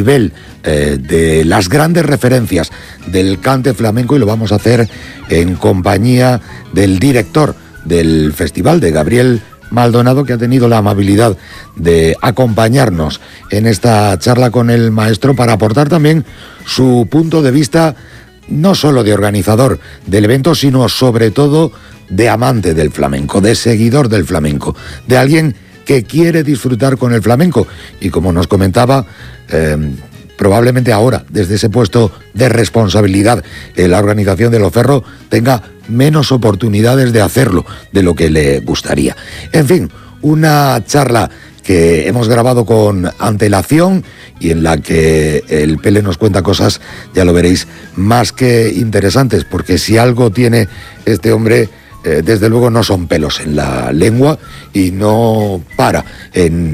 nivel de las grandes referencias del cante flamenco, y lo vamos a hacer en compañía del director del festival, de Gabriel Maldonado, que ha tenido la amabilidad de acompañarnos en esta charla con el maestro para aportar también su punto de vista, no solo de organizador del evento, sino sobre todo de amante del flamenco, de seguidor del flamenco, de alguien que quiere disfrutar con el flamenco. Y como nos comentaba, probablemente ahora, desde ese puesto de responsabilidad en la organización de Loferro, tenga menos oportunidades de hacerlo de lo que le gustaría. En fin, una charla que hemos grabado con antelación y en la que el Pele nos cuenta cosas, ya lo veréis, más que interesantes, porque si algo tiene este hombre, desde luego no son pelos en la lengua, y no para en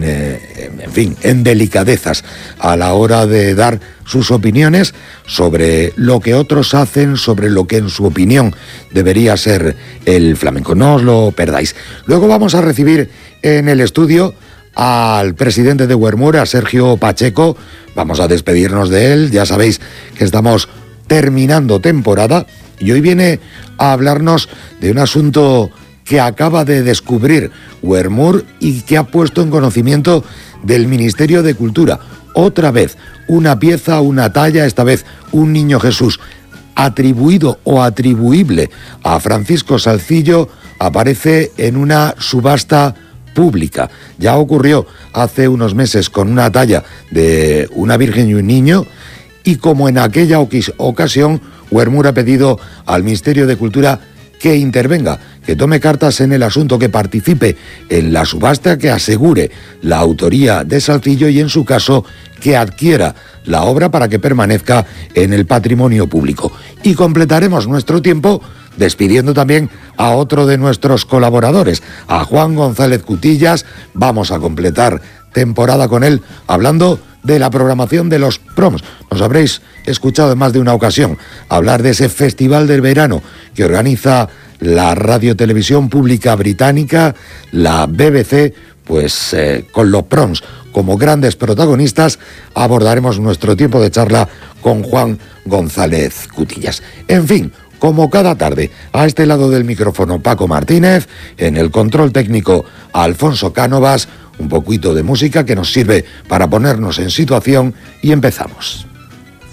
delicadezas a la hora de dar sus opiniones sobre lo que otros hacen, sobre lo que en su opinión debería ser el flamenco. No os lo perdáis. Luego vamos a recibir en el estudio al presidente de Huermur, a Sergio Pacheco. Vamos a despedirnos de él. Ya sabéis que estamos terminando temporada y hoy viene a hablarnos de un asunto que acaba de descubrir Huermur y que ha puesto en conocimiento del Ministerio de Cultura. Otra vez, una pieza, una talla, esta vez un Niño Jesús atribuido o atribuible a Francisco Salcillo, aparece en una subasta pública. Ya ocurrió hace unos meses con una talla de una Virgen y un Niño, y como en aquella ocasión, Huermur ha pedido al Ministerio de Cultura que intervenga, que tome cartas en el asunto, que participe en la subasta, que asegure la autoría de Salcillo y, en su caso, que adquiera la obra para que permanezca en el patrimonio público. Y completaremos nuestro tiempo despidiendo también a otro de nuestros colaboradores, a Juan González Cutillas. Vamos a completar temporada con él hablando de la programación de los Proms. Nos habréis escuchado en más de una ocasión hablar de ese festival del verano que organiza la radiotelevisión pública británica, la BBC, pues con los Proms como grandes protagonistas. Abordaremos nuestro tiempo de charla con Juan González Cutillas. En fin, como cada tarde, a este lado del micrófono Paco Martínez, en el control técnico Alfonso Cánovas, un poquito de música que nos sirve para ponernos en situación, y empezamos.